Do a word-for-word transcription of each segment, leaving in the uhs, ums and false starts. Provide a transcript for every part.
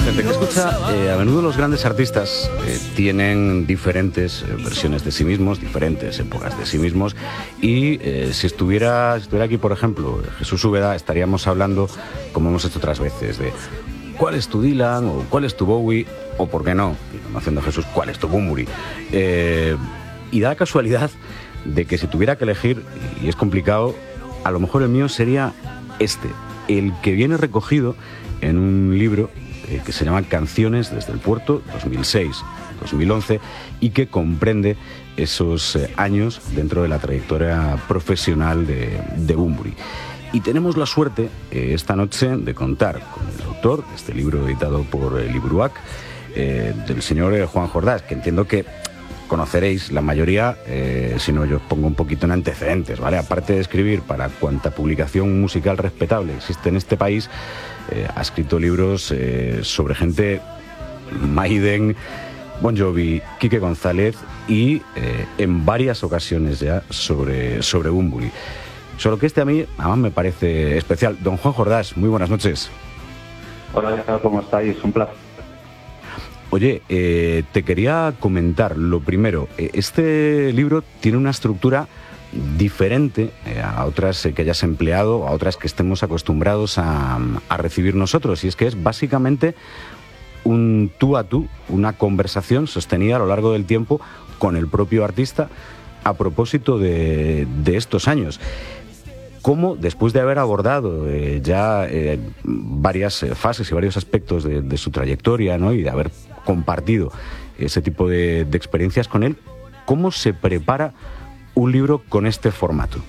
gente que escucha, eh, a menudo los grandes artistas eh, tienen diferentes eh, versiones de sí mismos, diferentes épocas de sí mismos, y eh, si, estuviera, si estuviera aquí, por ejemplo, Jesús Úbeda, estaríamos hablando, como hemos hecho otras veces, de cuál es tu Dylan, o cuál es tu Bowie, o por qué no, no haciendo Jesús, cuál es tu Bunbury. Eh, y da la casualidad de que si tuviera que elegir, y es complicado, a lo mejor el mío sería este, el que viene recogido en un libro eh, que se llama Canciones desde el Puerto, dos mil seis a dos mil once, y que comprende esos eh, años dentro de la trayectoria profesional de, de Bunbury. Y tenemos la suerte eh, esta noche de contar con el autor de este libro editado por eh, Libruac, eh, del señor eh, Juan Jordás, que entiendo que conoceréis la mayoría, eh, si no yo os pongo un poquito en antecedentes, ¿vale? Aparte de escribir para cuanta publicación musical respetable existe en este país, eh, ha escrito libros eh, sobre gente, Maiden, Bon Jovi, Quique González y eh, en varias ocasiones ya sobre, sobre Bunbury. Solo que este a mí, además, me parece especial. Don Juan Jordás, muy buenas noches. Hola, ¿cómo estáis? Un placer. Oye, eh, te quería comentar, lo primero, eh, este libro tiene una estructura diferente eh, a otras eh, que hayas empleado, a otras que estemos acostumbrados a, a recibir nosotros, y es que es básicamente un tú a tú, una conversación sostenida a lo largo del tiempo con el propio artista a propósito de, de estos años. Cómo, después de haber abordado eh, ya eh, varias eh, fases y varios aspectos de, de su trayectoria, ¿no? Y de haber compartido ese tipo de, de experiencias con él, ¿cómo se prepara un libro con este formato?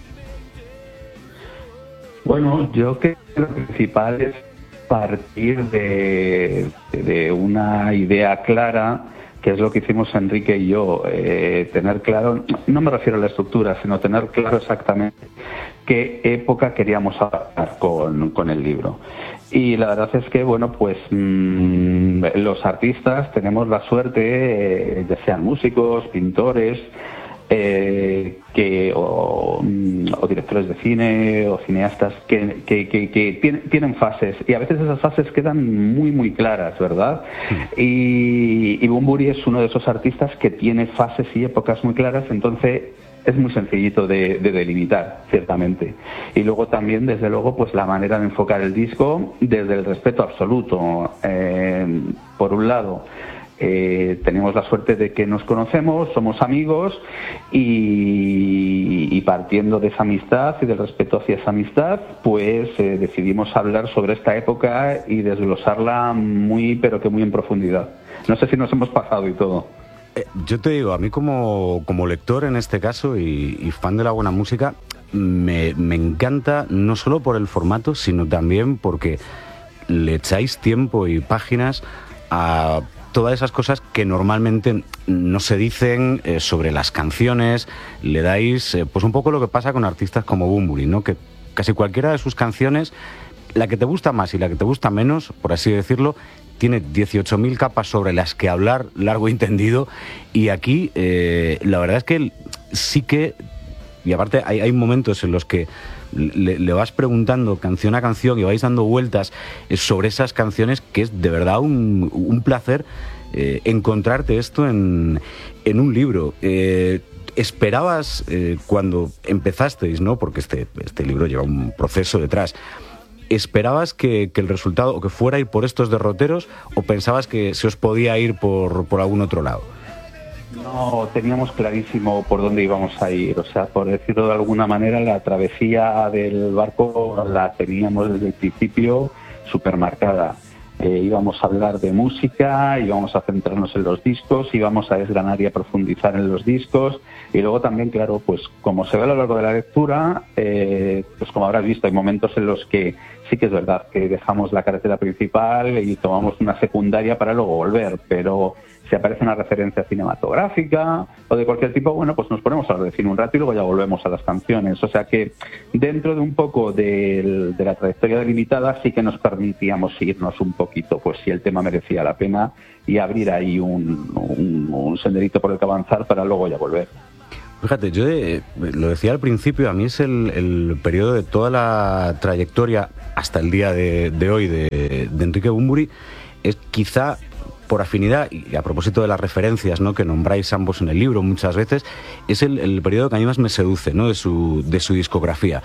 Bueno, yo creo que lo principal es partir de, de una idea clara, que es lo que hicimos Enrique y yo, eh, tener claro, no me refiero a la estructura, sino tener claro exactamente qué época queríamos hablar con, con el libro. Y la verdad es que, bueno, pues mmm, los artistas tenemos la suerte, eh, ya sean músicos, pintores, eh, que o, o directores de cine o cineastas que, que, que, que tienen, tienen fases, y a veces esas fases quedan muy muy claras, ¿verdad? Y, y Bunbury es uno de esos artistas que tiene fases y épocas muy claras, entonces es muy sencillito de, de delimitar, ciertamente. Y luego también, desde luego, pues la manera de enfocar el disco desde el respeto absoluto. Eh, por un lado, Eh, tenemos la suerte de que nos conocemos, somos amigos, y, y partiendo de esa amistad y del respeto hacia esa amistad, pues eh, decidimos hablar sobre esta época y desglosarla muy, pero que muy en profundidad. No sé si nos hemos pasado y todo. Eh, yo te digo, a mí como, como lector en este caso y, y fan de la buena música, me, me encanta no solo por el formato, sino también porque le echáis tiempo y páginas a todas esas cosas que normalmente no se dicen eh, sobre las canciones. Le dais eh, pues un poco lo que pasa con artistas como Bunbury, ¿no? Que casi cualquiera de sus canciones, la que te gusta más y la que te gusta menos, por así decirlo, tiene dieciocho mil capas sobre las que hablar largo y tendido, y aquí eh, la verdad es que sí que, y aparte hay, hay momentos en los que Le, le vas preguntando canción a canción y vais dando vueltas sobre esas canciones, que es de verdad un, un placer eh, encontrarte esto en, en un libro. Eh, ¿Esperabas eh, cuando empezasteis, ¿no? Porque este, este libro lleva un proceso detrás, ¿esperabas que, que el resultado o que fuera ir por estos derroteros, o pensabas que se os podía ir por, por algún otro lado? No, teníamos clarísimo por dónde íbamos a ir. O sea, por decirlo de alguna manera, la travesía del barco la teníamos desde el principio supermarcada. Eh, íbamos a hablar de música, íbamos a centrarnos en los discos, íbamos a desgranar y a profundizar en los discos, y luego también, claro, pues como se ve a lo largo de la lectura, eh, pues como habrás visto, hay momentos en los que sí que es verdad que dejamos la carretera principal y tomamos una secundaria para luego volver, pero si aparece una referencia cinematográfica o de cualquier tipo, bueno, pues nos ponemos a hablar de cine un rato y luego ya volvemos a las canciones. O sea que dentro de un poco de, de la trayectoria delimitada sí que nos permitíamos irnos un poquito, pues si el tema merecía la pena, y abrir ahí un, un, un senderito por el que avanzar para luego ya volver. Fíjate, yo eh, lo decía al principio, a mí es el, el periodo de toda la trayectoria hasta el día de, de hoy de, de Enrique Bunbury, es quizá por afinidad, y a propósito de las referencias, ¿no?, que nombráis ambos en el libro muchas veces, es el, el periodo que a mí más me seduce, ¿no?, de su, de su discografía.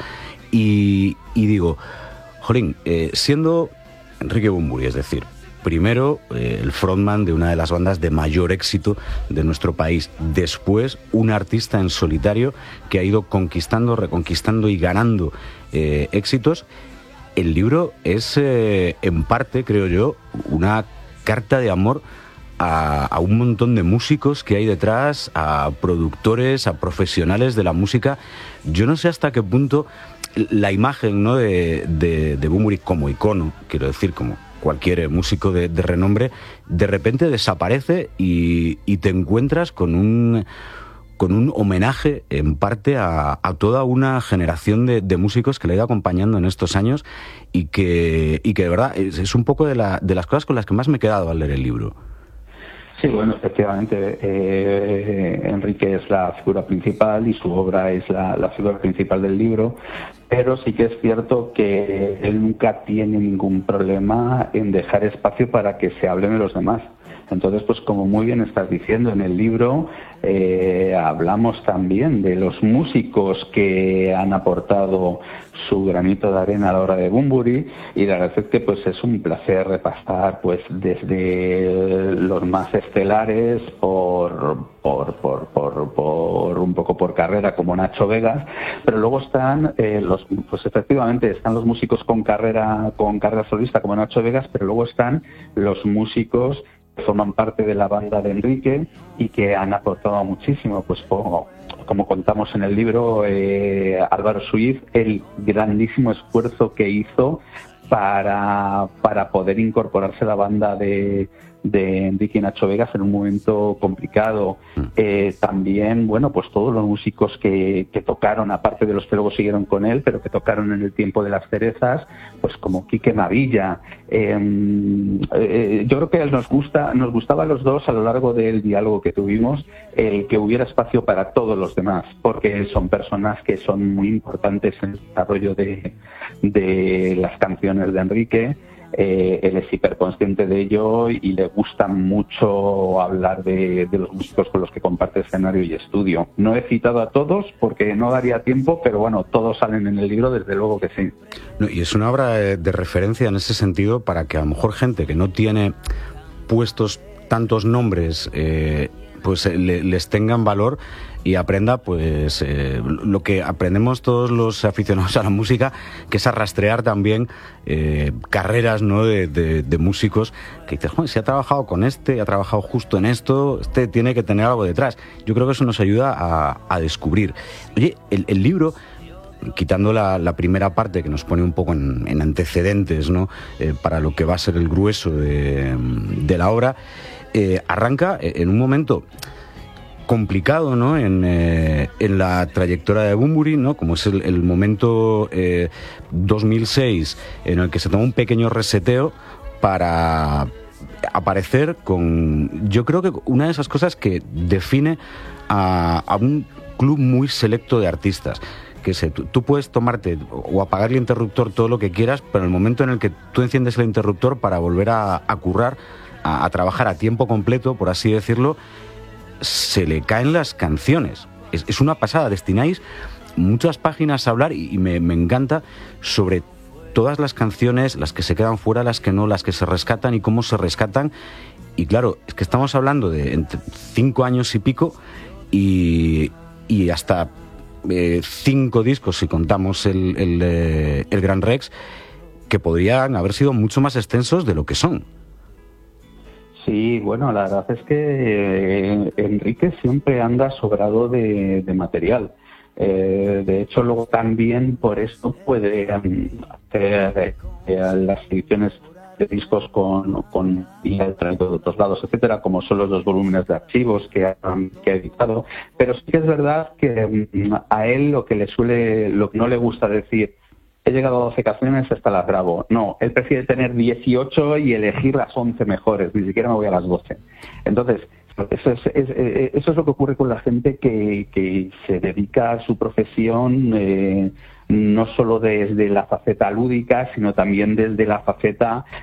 Y, y digo, jolín, eh, siendo Enrique Bunbury, es decir, primero, eh, el frontman de una de las bandas de mayor éxito de nuestro país. Después, un artista en solitario que ha ido conquistando, reconquistando y ganando eh, éxitos. El libro es, eh, en parte, creo yo, una carta de amor a, a un montón de músicos que hay detrás, a productores, a profesionales de la música. Yo no sé hasta qué punto la imagen, ¿no?, de, de, de Bunbury como icono, quiero decir, como cualquier músico de, de renombre, de repente desaparece y, y te encuentras con un, con un homenaje en parte a, a toda una generación de, de músicos que le ha ido acompañando en estos años y que, y que de verdad es, es un poco de, la, de las cosas con las que más me he quedado al leer el libro. Sí, bueno, efectivamente, eh, Enrique es la figura principal y su obra es la, la figura principal del libro, pero sí que es cierto que él nunca tiene ningún problema en dejar espacio para que se hablen de los demás. Entonces, pues como muy bien estás diciendo, en el libro eh, hablamos también de los músicos que han aportado su granito de arena a la obra de Bunbury, y la verdad es que pues es un placer repasar pues desde los más estelares por por por por, por un poco por carrera, como Nacho Vegas, pero luego están eh, los pues efectivamente están los músicos con carrera con carrera solista como Nacho Vegas, pero luego están los músicos que forman parte de la banda de Enrique y que han aportado muchísimo, pues como, como contamos en el libro, eh, Álvaro Suiz, el grandísimo esfuerzo que hizo para, para poder incorporarse a la banda de, de Enrique y Nacho Vegas en un momento complicado. Eh, también, bueno, pues todos los músicos que, que tocaron, aparte de los que luego siguieron con él, pero que tocaron en el tiempo de las cerezas, pues como Quique Mavilla. Eh, eh, yo creo que nos gusta, nos gustaba a los dos a lo largo del diálogo que tuvimos el que hubiera espacio para todos los demás, porque son personas que son muy importantes en el desarrollo de, de las canciones de Enrique. Eh, él es hiperconsciente de ello y le gusta mucho hablar de, de los músicos con los que comparte escenario y estudio. No he citado a todos porque no daría tiempo, pero bueno, todos salen en el libro, desde luego que sí. No, y es una obra de, de referencia en ese sentido para que a lo mejor gente que no tiene puestos tantos nombres eh, pues le, les tengan valor y aprenda pues eh, lo que aprendemos todos los aficionados a la música, que es a rastrear también eh, carreras, ¿no?, de, de, de músicos que dices, joder, si ha trabajado con este, ha trabajado justo en esto, este tiene que tener algo detrás. Yo creo que eso nos ayuda a, a descubrir. Oye, el, el libro, quitando la, la primera parte que nos pone un poco en, en antecedentes, ¿no?, eh, para lo que va a ser el grueso de, de la obra, eh, arranca en un momento complicado, ¿no?, en, eh, en la trayectoria de Bunbury, ¿no?, como es el, el momento eh, dos mil seis, en el que se toma un pequeño reseteo para aparecer con, yo creo que una de esas cosas que define a, a un club muy selecto de artistas, que sé, tú, tú puedes tomarte o apagar el interruptor todo lo que quieras, pero en el momento en el que tú enciendes el interruptor para volver a, a currar, a, a trabajar a tiempo completo, por así decirlo, se le caen las canciones. Es, es una pasada. Destináis muchas páginas a hablar y, y me, me encanta sobre todas las canciones, las que se quedan fuera, las que no, las que se rescatan y cómo se rescatan. Y claro, es que estamos hablando de entre cinco años y pico y, y hasta eh, cinco discos, si contamos el, el, eh, el Gran Rex, que podrían haber sido mucho más extensos de lo que son. Sí, bueno, la verdad es que eh, Enrique siempre anda sobrado de, de material. Eh, de hecho, luego también por esto puede um, hacer eh, las ediciones de discos con, con y el traído de otros lados, etcétera, como son los dos volúmenes de archivos que ha, que ha editado. Pero sí que es verdad que um, a él lo que le suele, lo que no le gusta decir, he llegado a doce canciones, hasta las grabo. No, él prefiere tener dieciocho y elegir las once mejores, ni siquiera me voy a las doce. Entonces, Eso es, es, eso es lo que ocurre con la gente que, que se dedica a su profesión, eh, no solo desde la faceta lúdica, sino también desde la faceta